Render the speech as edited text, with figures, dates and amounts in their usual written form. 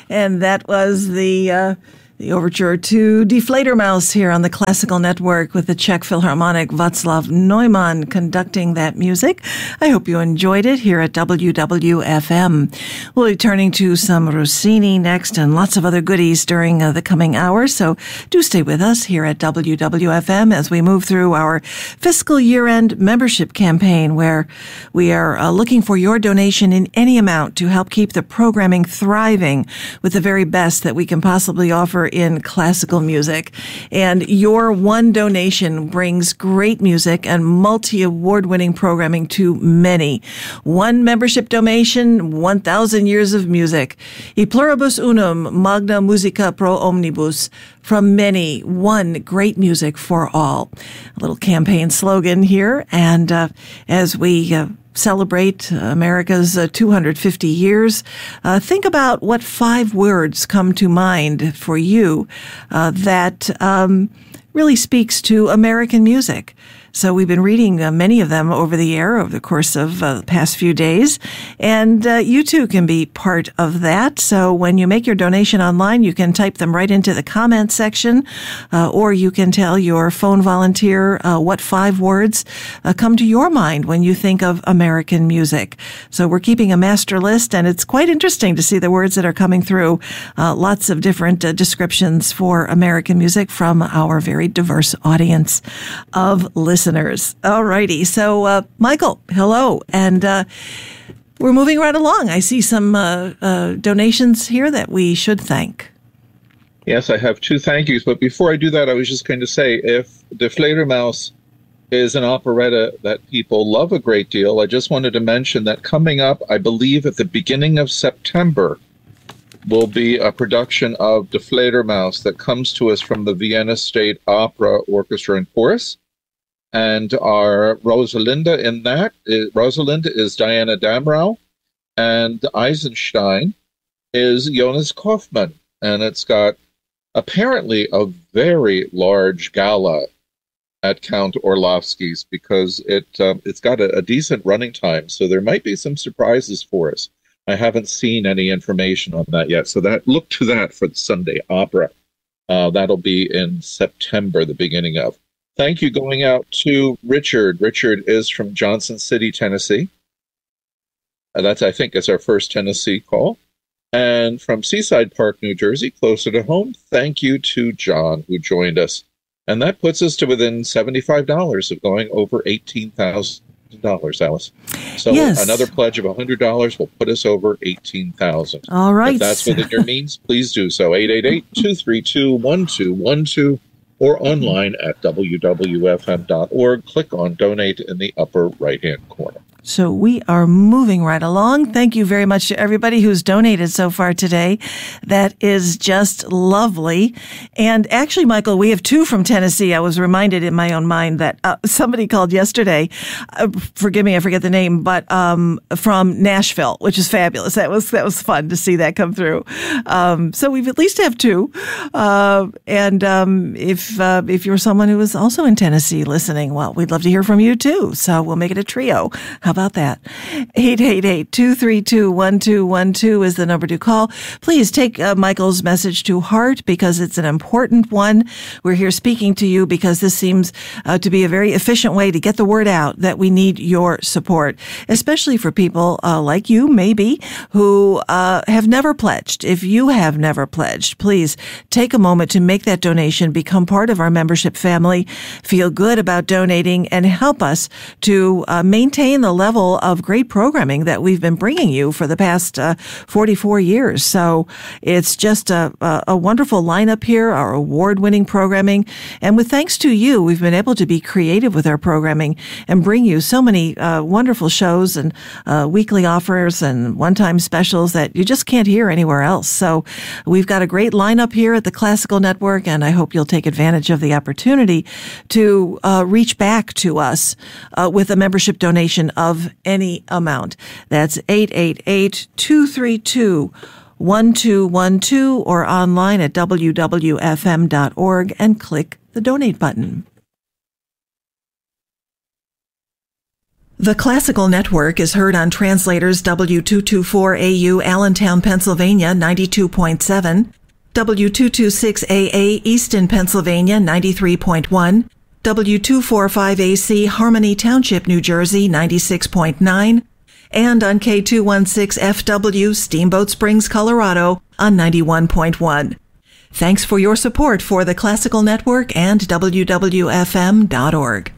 And that was the overture to Die Fledermaus here on the Classical Network with the Czech Philharmonic Václav Neumann conducting that music. I hope you enjoyed it here at WWFM. We'll be turning to some Rossini next and lots of other goodies during the coming hours, so do stay with us here at WWFM as we move through our fiscal year-end membership campaign where we are looking for your donation in any amount to help keep the programming thriving with the very best that we can possibly offer in classical music. And your one donation brings great music and multi-award-winning programming to many. One membership donation, 1,000 years of music. E pluribus unum, magna musica pro omnibus. From many, one great music for all. A little campaign slogan here. And as we celebrate America's 250 years, think about what 5 words come to mind for you that really speaks to American music. So we've been reading many of them over the air over the course of the past few days, and you too can be part of that. So when you make your donation online, you can type them right into the comment section, or you can tell your phone volunteer what 5 words come to your mind when you think of American music. So we're keeping a master list, and it's quite interesting to see the words that are coming through. Lots of different descriptions for American music from our very diverse audience of listeners. All righty. So, Michael, hello. And we're moving right along. I see some donations here that we should thank. Yes, I have 2 thank yous. But before I do that, I was just going to say, if Die Fledermaus is an operetta that people love a great deal, I just wanted to mention that coming up, I believe at the beginning of September, will be a production of Die Fledermaus that comes to us from the Vienna State Opera Orchestra and Chorus. And our Rosalinda in that, Rosalinda is Diana Damrau, and Eisenstein is Jonas Kaufmann. And it's got apparently a very large gala at Count Orlovsky's because it's got a decent running time. So there might be some surprises for us. I haven't seen any information on that yet. So look to that for the Sunday opera. That'll be in September, the beginning of. Thank you going out to Richard. Richard is from Johnson City, Tennessee. That's, I think, is our first Tennessee call. And from Seaside Park, New Jersey, closer to home, thank you to John, who joined us. And that puts us to within $75 of going over $18,000, Alice. So yes. Another pledge of $100 will put us over $18,000. All right. If that's within your means, please do so. 888-232-1212. Or online at wwfm.org. Click on Donate in the upper right-hand corner. So we are moving right along. Thank you very much to everybody who's donated so far today. That is just lovely. And actually, Michael, we have 2 from Tennessee. I was reminded in my own mind that somebody called yesterday. Forgive me, I forget the name, but from Nashville, which is fabulous. That was fun to see that come through. So we've at least have 2. And if you're someone who is also in Tennessee listening, well, we'd love to hear from you too. So we'll make it a trio. How about that? 888-232-1212 is the number to call. Please take Michael's message to heart because it's an important one. We're here speaking to you because this seems to be a very efficient way to get the word out that we need your support, especially for people like you, maybe, who have never pledged. If you have never pledged, please take a moment to make that donation, become part of our membership family, feel good about donating, and help us to maintain the level of great programming that we've been bringing you for the past 44 years. So it's just a wonderful lineup here, our award-winning programming. And with thanks to you, we've been able to be creative with our programming and bring you so many wonderful shows and weekly offers and one-time specials that you just can't hear anywhere else. So we've got a great lineup here at the Classical Network, and I hope you'll take advantage of the opportunity to reach back to us with a membership donation of any amount. That's 888-232-1212 or online at wwfm.org and click the donate button. The Classical Network is heard on Translators W224AU Allentown, Pennsylvania 92.7, W226AA Easton, Pennsylvania 93.1, W245AC Harmony Township, New Jersey 96.9, and on K216FW Steamboat Springs, Colorado on 91.1. Thanks for your support for the Classical Network and WWFM.org.